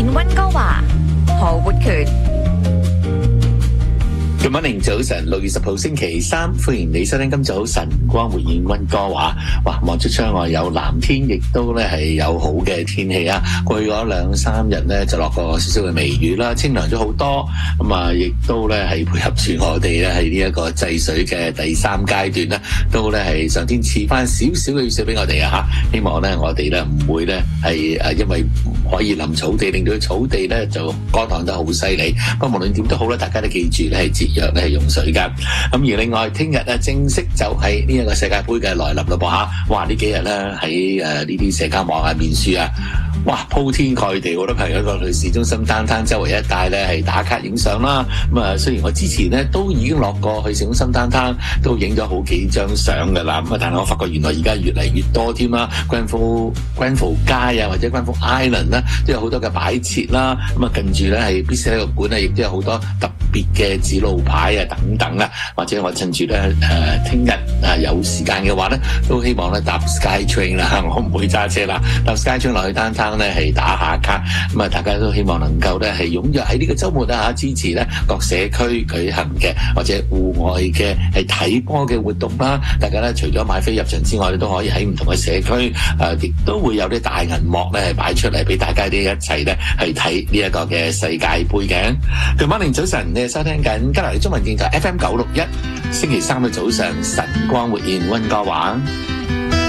溫哥華，何活權。 Good morning，早晨，6月10號星期三，歡迎你收聽今早晨光活現溫哥華。哇，望出窗外有藍天，亦都咧係有好嘅天氣啊！過去嗰2-3日咧就落過少少嘅微雨啦，清涼咗好多。咁啊，亦都咧係配合住我哋咧係呢一個制水嘅第3階段啦，都咧係上天賜翻少少嘅雨水俾我哋啊！吓，希望咧我哋咧唔會咧係因為唔可以淋草地，令到草地咧就乾旱得好犀利。不過無論點都好啦，大家都記住咧係節約咧係用水噶。咁而另外聽日咧正式就係呢一個世界盃嘅來臨咯噃吓。哇！呢幾日咧喺呢啲社交網啊、面書啊，哇鋪天蓋地，好多朋友過去市中心downtown周圍一帶咧係打卡影相啦。咁啊，雖然我之前咧都已經落過去市中心downtown，都影咗好幾張相噶啦。咁啊，但係我發覺原來而家越嚟越多添啦。Grenfell 街啊，或者 Grenfell Island 啦，都有好多嘅擺設啦。咁啊，近住咧係 BC 呢個館啊，亦都有好多特別嘅指路牌啊等等啊。或者我趁住咧聽日有時間嘅話咧，都希望咧搭 SkyTrain 啦。我唔會揸車啦，搭 SkyTrain 落去downtown咧係打下卡。咁啊，大家都希望能夠咧係踴躍喺呢個週末啊支持咧各社區舉行嘅或者戶外嘅係睇波嘅活動啦。大家咧除咗買飛入場之外，都可以喺唔同嘅社區亦都會有啲大銀幕咧係擺出嚟俾大家啲一齊咧係睇呢一個嘅世界盃嘅。Good morning，早晨，你收聽緊加拿大中文電台 FM 961，星期三嘅早上晨光活現溫哥華。